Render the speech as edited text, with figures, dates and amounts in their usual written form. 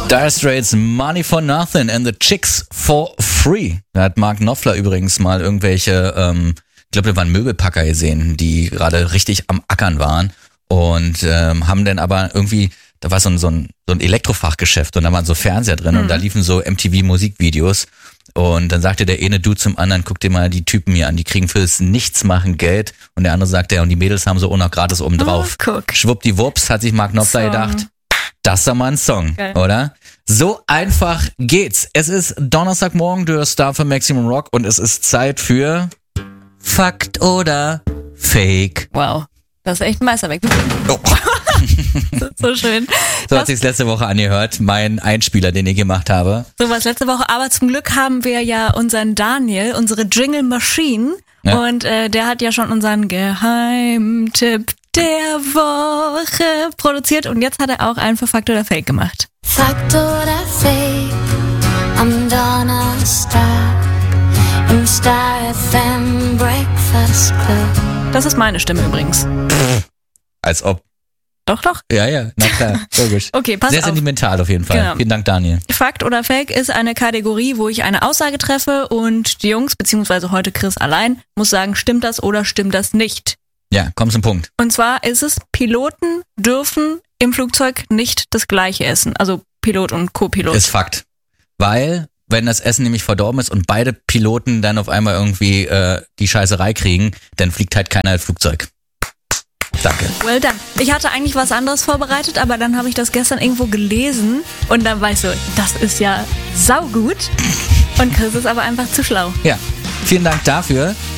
Dire Straits, Money for Nothing and the Chicks for Free. Da hat Mark Knopfler übrigens mal irgendwelche, ich glaube, da waren Möbelpacker gesehen, die gerade richtig am Ackern waren und haben dann aber irgendwie, da war so ein Elektrofachgeschäft und da waren so Fernseher drin und da liefen so MTV-Musikvideos. Und dann sagte der eine Dude zum anderen, guck dir mal die Typen hier an, die kriegen fürs Nichtsmachen Geld. Und der andere sagte, ja, und die Mädels haben so auch noch gratis oben drauf. Schwuppdiwupps hat sich Mark Knopfler gedacht, das ist doch mal ein Song, geil, oder? So einfach geht's. Es ist Donnerstagmorgen, du hörst Star für Maximum Rock und es ist Zeit für Fakt oder Fake. Wow, das ist echt ein Meisterwerk. Oh. Das ist so schön. So hat sich's letzte Woche angehört, mein Einspieler, den ich gemacht habe. So was letzte Woche, aber zum Glück haben wir ja unseren Daniel, unsere Jingle Machine, und der hat ja schon unseren Geheimtipp der Woche produziert und jetzt hat er auch einen für Fakt oder Fake gemacht. Fakt oder Fake am Donnerstag im Star FM Breakfast Club. Das ist meine Stimme übrigens. Als ob. Doch. Ja, na klar, logisch. Okay, pass auf. Sehr sentimental auf jeden Fall. Genau. Vielen Dank, Daniel. Fakt oder Fake ist eine Kategorie, wo ich eine Aussage treffe und die Jungs, beziehungsweise heute Chris allein, muss sagen, stimmt das oder stimmt das nicht. Ja, komm zum Punkt. Und zwar ist es, Piloten dürfen im Flugzeug nicht das Gleiche essen. Also Pilot und Co-Pilot. Ist Fakt. Weil, wenn das Essen nämlich verdorben ist und beide Piloten dann auf einmal irgendwie die Scheißerei kriegen, dann fliegt halt keiner ins Flugzeug. Danke. Well done. Ich hatte eigentlich was anderes vorbereitet, aber dann habe ich das gestern irgendwo gelesen und dann war ich so, das ist ja saugut. Und Chris ist aber einfach zu schlau. Ja, vielen Dank dafür.